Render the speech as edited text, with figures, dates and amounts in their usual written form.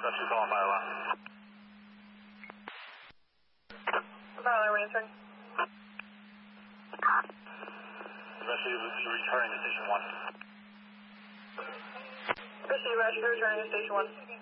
Rescue calling 511. Answering. Rescue returning to Station 1. Rescue returning to Station 1.